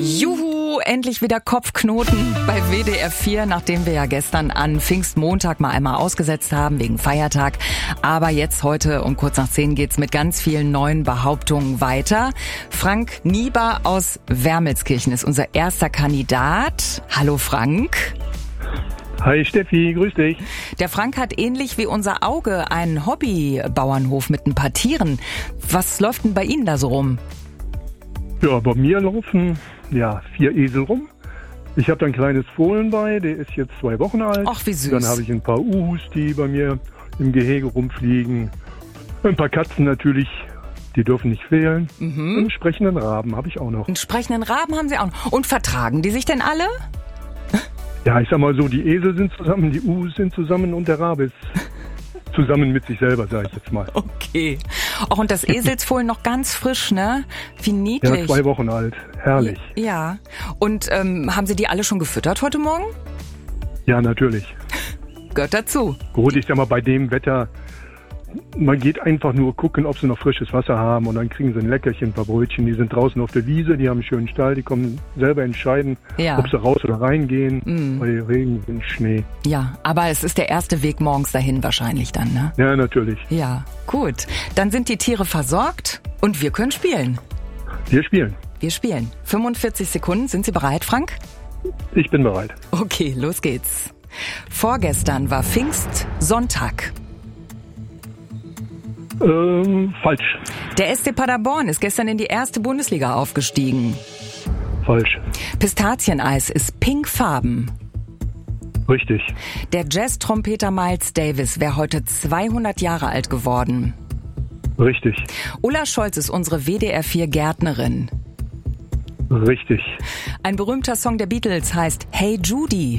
Juhu, endlich wieder Kopfknoten bei WDR 4, nachdem wir ja gestern an Pfingstmontag mal einmal ausgesetzt haben wegen Feiertag. Aber jetzt heute um kurz nach 10 geht's mit ganz vielen neuen Behauptungen weiter. Frank Nieber aus Wermelskirchen ist unser erster Kandidat. Hallo Frank. Hi Steffi, grüß dich. Der Frank hat ähnlich wie unser Auge einen Hobbybauernhof mit ein paar Tieren. Was läuft denn bei Ihnen da so rum? Ja, bei mir laufen 4 Esel rum. Ich habe da ein kleines Fohlen bei, der ist jetzt 2 Wochen alt. Ach, wie süß. Dann habe ich ein paar Uhus, die bei mir im Gehege rumfliegen. Ein paar Katzen natürlich, die dürfen nicht fehlen. Mhm. Einen sprechenden Raben habe ich auch noch. Einen sprechenden Raben haben Sie auch noch. Und vertragen die sich denn alle? Ja, ich sag mal so, die Esel sind zusammen, die Uhus sind zusammen und der Rabe ist zusammen mit sich selber, sage ich jetzt mal. Okay. Auch und das Eselsfohlen noch ganz frisch, ne? Wie niedlich. Ja, 2 Wochen alt. Herrlich. Ja. Und haben Sie die alle schon gefüttert heute Morgen? Ja, natürlich. Gehört dazu. Gut, ich sag mal, bei dem Wetter, man geht einfach nur gucken, ob sie noch frisches Wasser haben und dann kriegen sie ein Leckerchen, ein paar Brötchen. Die sind draußen auf der Wiese, die haben einen schönen Stall, die können selber entscheiden, ob sie raus oder reingehen, bei Regen, Wind, Schnee. Ja, aber es ist der erste Weg morgens dahin wahrscheinlich dann, ne? Ja, natürlich. Ja, gut. Dann sind die Tiere versorgt und wir können spielen. Wir spielen. Wir spielen. 45 Sekunden. Sind Sie bereit, Frank? Ich bin bereit. Okay, los geht's. Vorgestern war Pfingstsonntag. Falsch. Der SC Paderborn ist gestern in die erste Bundesliga aufgestiegen. Falsch. Pistazieneis ist pinkfarben. Richtig. Der Jazz-Trompeter Miles Davis wäre heute 200 Jahre alt geworden. Richtig. Ulla Scholz ist unsere WDR 4 Gärtnerin. Richtig. Ein berühmter Song der Beatles heißt Hey Judy.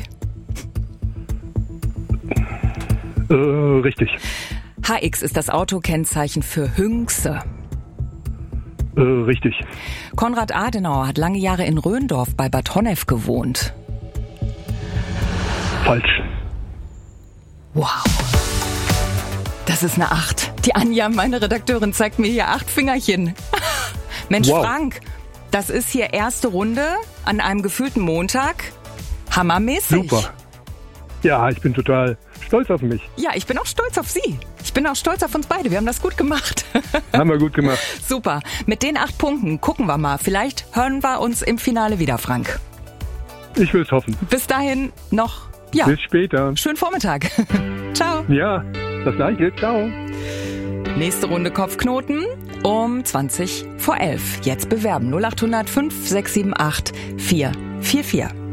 Richtig. HX ist das Autokennzeichen für Hünxe. Richtig. Konrad Adenauer hat lange Jahre in Röndorf bei Bad Honnef gewohnt. Falsch. Wow. Das ist eine 8. Die Anja, meine Redakteurin, zeigt mir hier 8 Fingerchen. Mensch, wow. Frank, das ist hier erste Runde an einem gefühlten Montag. Hammermäßig. Super. Ja, ich bin total stolz auf mich. Ja, ich bin auch stolz auf Sie. Ich bin auch stolz auf uns beide. Wir haben das gut gemacht. Haben wir gut gemacht. Super. Mit den 8 Punkten gucken wir mal. Vielleicht hören wir uns im Finale wieder, Frank. Ich will es hoffen. Bis dahin noch, Bis später. Schönen Vormittag. Ciao. Ja, das Gleiche. Ciao. Nächste Runde Kopfknoten um 20 vor 11. Jetzt bewerben 0800 5678 444.